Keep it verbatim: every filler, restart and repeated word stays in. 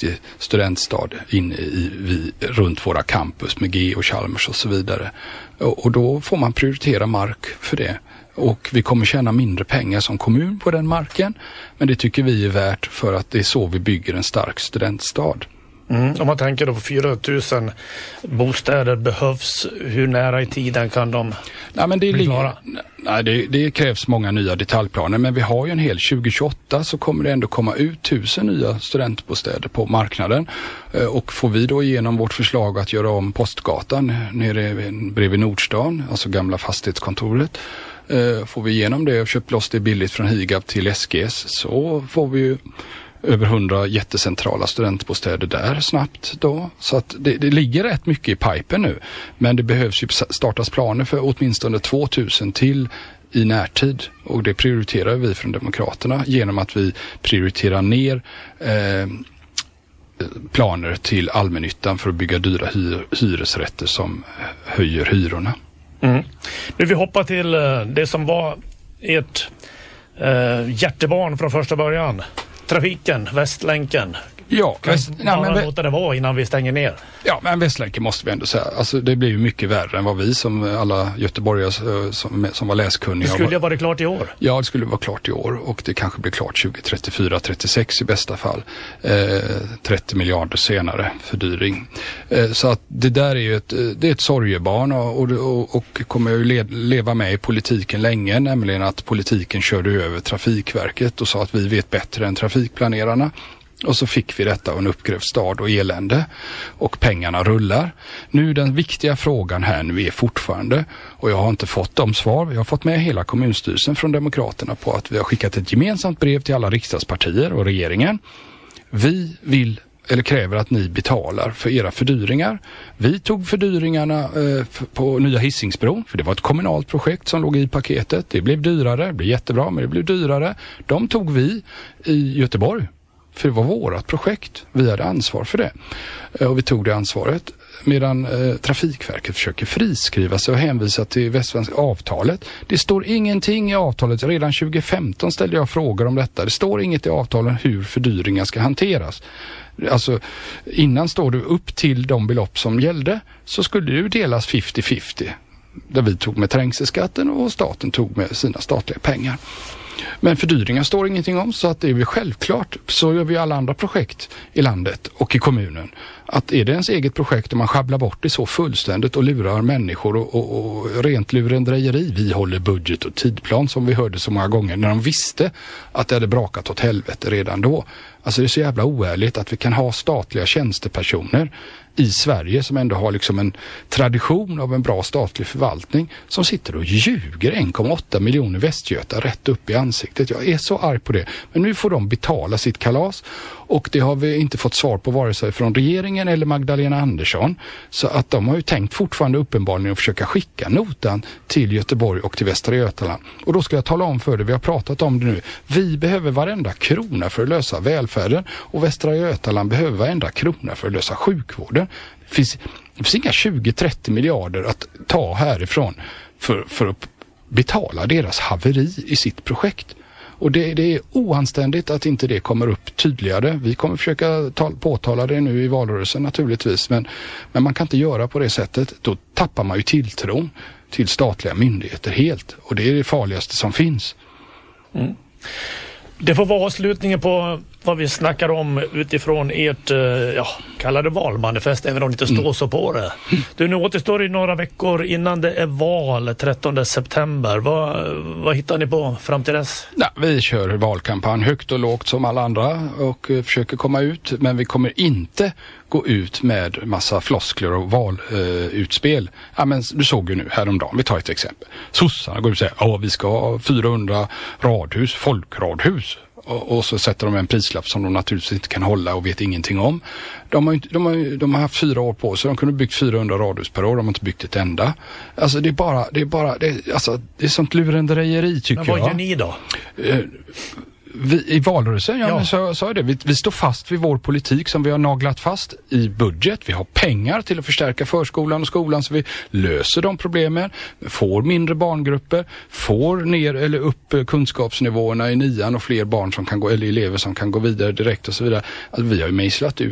riktig studentstad inne i, vi, runt våra campus med G och Chalmers och så vidare. Och, och då får man prioritera mark för det. Och vi kommer tjäna mindre pengar som kommun på den marken. Men det tycker vi är värt för att det är så vi bygger en stark studentstad. Mm. Om man tänker då på fyra tusen bostäder behövs, hur nära i tiden kan de nej, men det bli klara? Nej, det, det krävs många nya detaljplaner, men vi har ju en hel tjugo tjugoåtta så kommer det ändå komma ut tusen nya studentbostäder på marknaden. Och får vi då igenom vårt förslag att göra om Postgatan nere bredvid Nordstan, alltså gamla fastighetskontoret, får vi igenom det och köpt loss det billigt från Higab till S G S, så får vi ju över hundra jättecentrala studentbostäder där snabbt då. Så att det, det ligger rätt mycket i pipen nu. Men det behövs ju startas planer för åtminstone tvåtusen till i närtid. Och det prioriterar vi från Demokraterna genom att vi prioriterar ner eh, planer till allmännyttan för att bygga dyra hyr, hyresrätter som höjer hyrorna. Mm. Nu vi hoppar till det som var ert eh, hjärtebarn från första början. Trafiken, Västlänken. Ja, kan väst, bara nej, men, låta det vara innan vi stänger ner. Ja, men Västlänken måste vi ändå säga. Alltså, det blir ju mycket värre än vad vi som alla göteborgare som, som var läskunniga. Det skulle ju vara klart i år. Ja, det skulle vara klart i år och det kanske blir klart tjugo trettiofyra trettiosex i bästa fall. Eh, trettio miljarder senare fördyring. Eh, så att det där är ju ett, det är ett sorgebarn och, och, och kommer ju le, leva med i politiken länge, nämligen att politiken körde över Trafikverket och sa att vi vet bättre än trafikplanerarna. Och så fick vi detta och en uppgrävd stad och elände. Och pengarna rullar. Nu den viktiga frågan här nu är fortfarande, och jag har inte fått de svar. Jag har fått med hela kommunstyrelsen från Demokraterna på att vi har skickat ett gemensamt brev till alla riksdagspartier och regeringen. Vi vill eller kräver att ni betalar för era fördyringar. Vi tog fördyringarna eh, på nya Hisingsbron, för det var ett kommunalt projekt som låg i paketet. Det blev dyrare, det blev jättebra, men det blev dyrare. De tog vi i Göteborg. För det var vårat projekt. Vi hade ansvar för det. Och vi tog det ansvaret. Medan eh, Trafikverket försöker friskriva sig och hänvisa till västsvenska avtalet. Det står ingenting i avtalet. Redan tjugo femton ställde jag frågor om detta. Det står inget i avtalen hur fördyringar ska hanteras. Alltså innan står det upp till de belopp som gällde, så skulle det ju delas femtio femtio. Där vi tog med trängselskatten och staten tog med sina statliga pengar. Men fördyringar står ingenting om, så att det är väl självklart. Så gör vi alla andra projekt i landet och i kommunen. Att är det ens eget projekt och man schabblar bort det så fullständigt och lurar människor och, och, och rent lurendrejeri. Vi håller budget och tidplan som vi hörde så många gånger när de visste att det hade brakat åt helvete redan då. Alltså det är så jävla oärligt att vi kan ha statliga tjänstepersoner i Sverige som ändå har liksom en tradition av en bra statlig förvaltning som sitter och ljuger en komma åtta miljoner västgötar rätt upp i ansiktet. Jag är så arg på det. Men nu får de betala sitt kalas och det har vi inte fått svar på vare sig från regeringen eller Magdalena Andersson. Så att de har ju tänkt fortfarande uppenbarligen att försöka skicka notan till Göteborg och till Västra Götaland. Och då ska jag tala om för det, vi har pratat om det nu. Vi behöver varenda krona för att lösa välfärden och Västra Götaland behöver varenda krona för att lösa sjukvården. Det finns, det finns inga tjugo trettio miljarder att ta härifrån för, för att betala deras haveri i sitt projekt. Och det, det är oanständigt att inte det kommer upp tydligare. Vi kommer försöka ta, påtala det nu i valrörelsen naturligtvis. Men, men man kan inte göra på det sättet. Då tappar man ju tilltron till statliga myndigheter helt. Och det är det farligaste som finns. Mm. Det får vara avslutningen på vad vi snackar om utifrån ert, ja, kallade valmanifest, även om det inte står mm. så på det. Du, nu återstår i några veckor innan det är val, trettonde september. Vad, vad hittar ni på fram till dess? Nej, vi kör valkampanj högt och lågt som alla andra och försöker komma ut, men vi kommer inte gå ut med massa floskler och valutspel. Uh, ja, men du såg ju nu häromdagen, vi tar ett exempel. Sossarna går ut och säger att vi ska ha fyrahundra radhus, folkradhus. Och, och så sätter de en prislapp som de naturligtvis inte kan hålla och vet ingenting om. De har, inte, de har, de har haft fyra år på sig. De kunde byggt fyrahundra radhus per år. De har inte byggt ett enda. Alltså det är bara, det är bara, det är, alltså, det är sånt lurendrejeri tycker jag. Men vad jag. gör ni då? Uh, Vi, i valrörelsen, ja, ja. Men så sa jag det. Vi, vi står fast vid vår politik som vi har naglat fast i budget. Vi har pengar till att förstärka förskolan och skolan så vi löser de problemen. Får mindre barngrupper, får ner eller upp kunskapsnivåerna i nian och fler barn som kan gå, eller elever som kan gå vidare direkt och så vidare. Alltså, vi har ju mejslat ut